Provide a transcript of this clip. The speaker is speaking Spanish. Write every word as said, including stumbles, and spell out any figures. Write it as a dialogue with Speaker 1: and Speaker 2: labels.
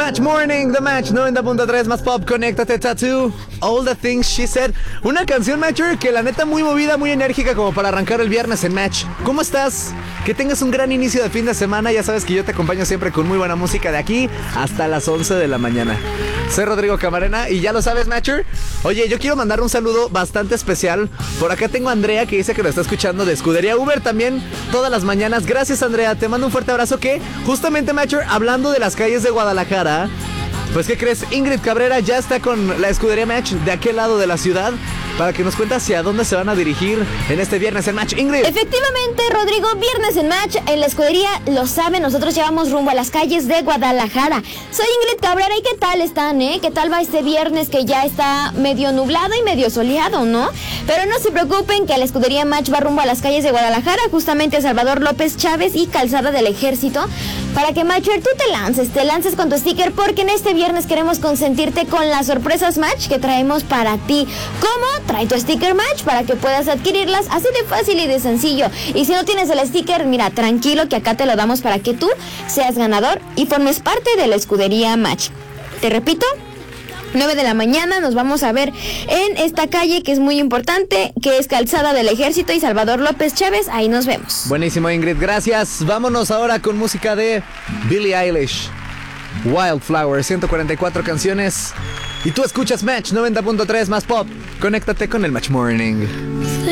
Speaker 1: Match Morning, The Match noventa punto tres más pop, conéctate, Tattoo, All the Things She Said. Una canción, Matcher, que la neta muy movida, muy enérgica como para arrancar el viernes en Match. ¿Cómo estás? Que tengas un gran inicio de fin de semana. Ya sabes que yo te acompaño siempre con muy buena música de aquí hasta las once de la mañana. Soy Rodrigo Camarena y ya lo sabes, Matcher. Oye, yo quiero mandar un saludo bastante especial. Por acá tengo a Andrea que dice que lo está escuchando de Escudería Uber también todas las mañanas. Gracias, Andrea, te mando un fuerte abrazo. Que justamente, Matcher, hablando de las calles de Guadalajara, pues ¿qué crees? Ingrid Cabrera ya está con la Escudería Match de aquel lado de la ciudad para que nos cuente hacia dónde se van a dirigir en este viernes en Match. Ingrid.
Speaker 2: Efectivamente, Rodrigo, viernes en Match, en la escudería, lo saben, nosotros llevamos rumbo a las calles de Guadalajara. Soy Ingrid Cabrera y ¿qué tal están, eh? ¿Qué tal va este viernes que ya está medio nublado y medio soleado, no? Pero no se preocupen que la escudería Match va rumbo a las calles de Guadalajara, justamente a Salvador López Chávez y Calzada del Ejército, para que, Matcher, tú te lances, te lances con tu sticker, porque en este viernes queremos consentirte con las sorpresas Match que traemos para ti. ¿Cómo? Trae tu sticker Match para que puedas adquirirlas así de fácil y de sencillo. Y si no tienes el sticker, mira, tranquilo que acá te lo damos para que tú seas ganador y formes parte de la escudería Match. Te repito, nueve de la mañana nos vamos a ver en esta calle que es muy importante, que es Calzada del Ejército y Salvador López Chávez. Ahí nos vemos.
Speaker 1: Buenísimo, Ingrid, gracias. Vámonos ahora con música de Billie Eilish. Wildflower, ciento cuarenta y cuatro canciones. Y tú escuchas Match noventa punto tres más pop. Conéctate con el Match Morning.